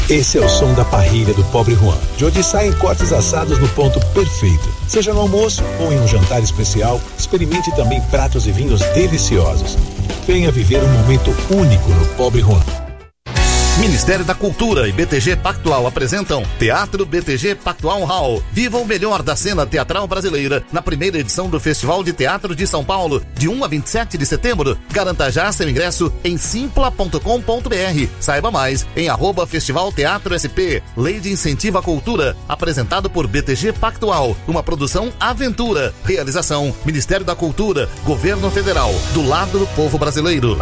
Esse é o som da parrilha do Pobre Juan, de onde saem cortes assados no ponto perfeito. Seja no almoço ou em um jantar especial, experimente também pratos e vinhos deliciosos. Venha viver um momento único no Pobre Juan. Ministério da Cultura e BTG Pactual apresentam Teatro BTG Pactual Hall. Viva o melhor da cena teatral brasileira na primeira edição do Festival de Teatro de São Paulo, de 1 a 27 de setembro. Garanta já seu ingresso em simpla.com.br. Saiba mais em @Festival Teatro SP. Lei de Incentivo à Cultura, apresentado por BTG Pactual. Uma produção Aventura. Realização Ministério da Cultura, Governo Federal. Do lado do povo brasileiro.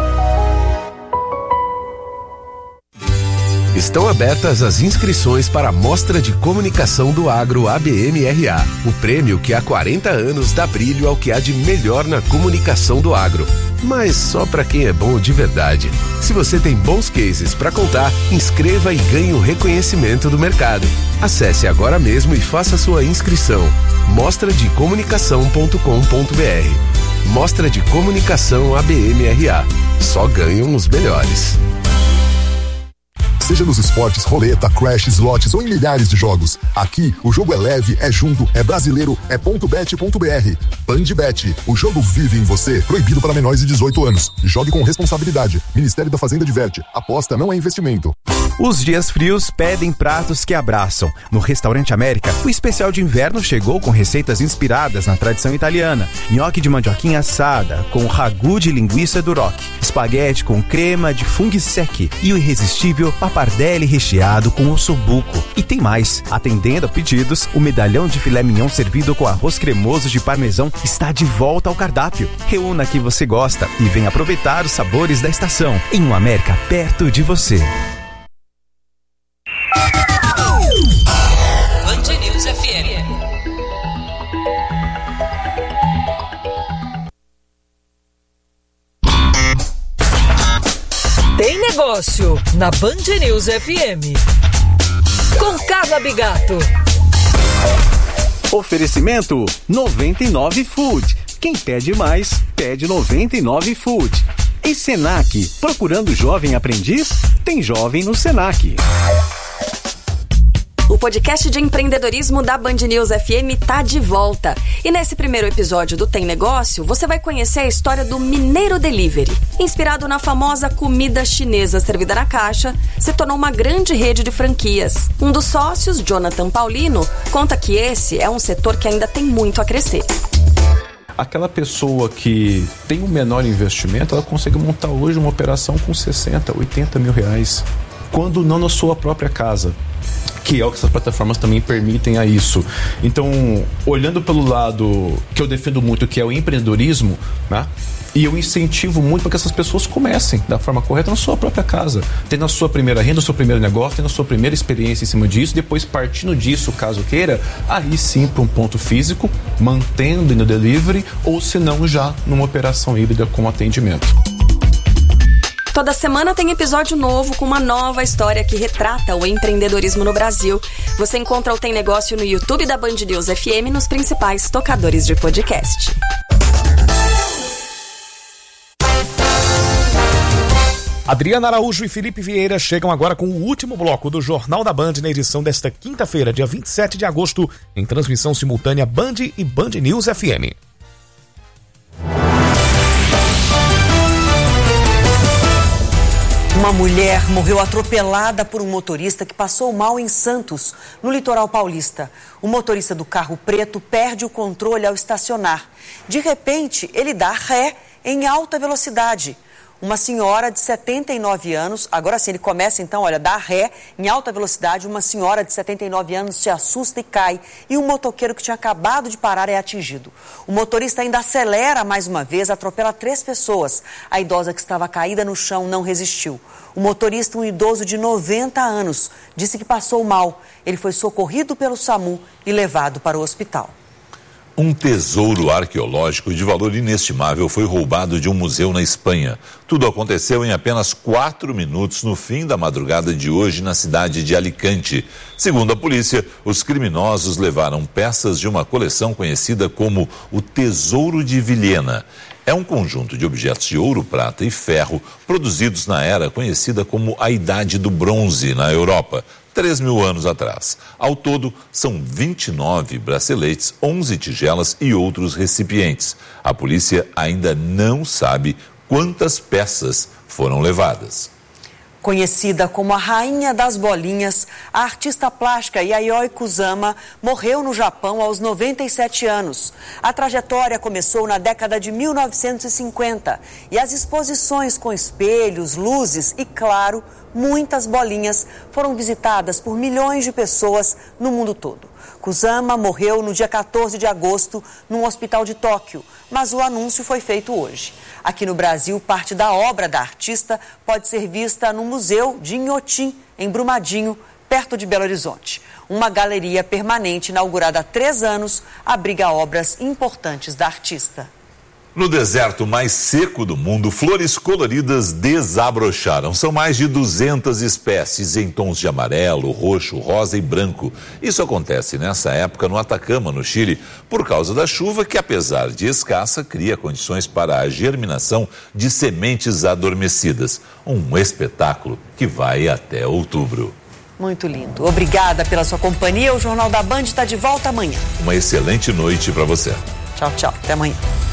Estão abertas as inscrições para a Mostra de Comunicação do Agro ABMRA, o prêmio que há 40 anos dá brilho ao que há de melhor na comunicação do agro. Mas só para quem é bom de verdade. Se você tem bons cases para contar, inscreva e ganhe o reconhecimento do mercado. Acesse agora mesmo e faça sua inscrição. mostradecomunicação.com.br. Mostra de Comunicação ABMRA. Só ganham os melhores. Seja nos esportes, roleta, crash, slots ou em milhares de jogos. Aqui, o jogo é leve, é junto, é brasileiro, é .bet.br. Bandbet, o jogo vive em você. Proibido para menores de 18 anos. Jogue com responsabilidade. Ministério da Fazenda diverte. Aposta não é investimento. Os dias frios pedem pratos que abraçam. No Restaurante América, o especial de inverno chegou com receitas inspiradas na tradição italiana. Nhoque de mandioquinha assada, com ragu de linguiça duroc. Espaguete com crema de funghi secchi. E o irresistível pappardelle recheado com ossobuco. E tem mais. Atendendo a pedidos, o medalhão de filé mignon servido com arroz cremoso de parmesão está de volta ao cardápio. Reúna que você gosta e venha aproveitar os sabores da estação. Em um América perto de você. Band News FM. Tem negócio na Band News FM. Com Carla Bigato. Oferecimento 99 Food. Quem pede mais, pede 99 Food. E Senac, procurando jovem aprendiz? Tem jovem no Senac. O podcast de empreendedorismo da Band News FM tá de volta. E nesse primeiro episódio do Tem Negócio, você vai conhecer a história do Mineiro Delivery. Inspirado na famosa comida chinesa servida na caixa, se tornou uma grande rede de franquias. Um dos sócios, Jonathan Paulino, conta que esse é um setor que ainda tem muito a crescer. Aquela pessoa que tem um menor investimento, ela consegue montar hoje uma operação com 60, 80 mil reais, quando não na sua própria casa, que é o que essas plataformas também permitem a isso. Então, olhando pelo lado que eu defendo muito, que é o empreendedorismo, né? E eu incentivo muito para que essas pessoas comecem da forma correta na sua própria casa, tendo a sua primeira renda, o seu primeiro negócio, tendo a sua primeira experiência em cima disso, depois partindo disso, caso queira, aí sim para um ponto físico, mantendo no delivery, ou se não já numa operação híbrida com atendimento. Toda semana tem episódio novo com uma nova história que retrata o empreendedorismo no Brasil. Você encontra o Tem Negócio no YouTube da Band News FM nos principais tocadores de podcast. Adriana Araújo e Felipe Vieira chegam agora com o último bloco do Jornal da Band na edição desta quinta-feira, dia 27 de agosto, em transmissão simultânea Band e Band News FM. Uma mulher morreu atropelada por um motorista que passou mal em Santos, no litoral paulista. O motorista do carro preto perde o controle ao estacionar. De repente, ele dá ré em alta velocidade. Uma senhora de 79 anos, agora sim, ele começa então, olha, dá ré em alta velocidade, uma senhora de 79 anos se assusta e cai, e um motoqueiro que tinha acabado de parar é atingido. O motorista ainda acelera mais uma vez, atropela 3 pessoas. A idosa que estava caída no chão não resistiu. O motorista, um idoso de 90 anos, disse que passou mal. Ele foi socorrido pelo SAMU e levado para o hospital. Um tesouro arqueológico de valor inestimável foi roubado de um museu na Espanha. Tudo aconteceu em apenas 4 minutos no fim da madrugada de hoje na cidade de Alicante. Segundo a polícia, os criminosos levaram peças de uma coleção conhecida como o Tesouro de Vilhena. É um conjunto de objetos de ouro, prata e ferro produzidos na era conhecida como a Idade do Bronze na Europa, 3.000 anos atrás. Ao todo, são 29 braceletes, 11 tigelas e outros recipientes. A polícia ainda não sabe quantas peças foram levadas. Conhecida como a Rainha das Bolinhas, a artista plástica Yayoi Kusama morreu no Japão aos 97 anos. A trajetória começou na década de 1950 e as exposições com espelhos, luzes e, claro, muitas bolinhas foram visitadas por milhões de pessoas no mundo todo. Kusama morreu no dia 14 de agosto num hospital de Tóquio, mas o anúncio foi feito hoje. Aqui no Brasil, parte da obra da artista pode ser vista no Museu de Inhotim, em Brumadinho, perto de Belo Horizonte. Uma galeria permanente inaugurada há 3 anos abriga obras importantes da artista. No deserto mais seco do mundo, flores coloridas desabrocharam. São mais de 200 espécies em tons de amarelo, roxo, rosa e branco. Isso acontece nessa época no Atacama, no Chile, por causa da chuva que, apesar de escassa, cria condições para a germinação de sementes adormecidas. Um espetáculo que vai até outubro. Muito lindo. Obrigada pela sua companhia. O Jornal da Band está de volta amanhã. Uma excelente noite para você. Tchau, tchau. Até amanhã.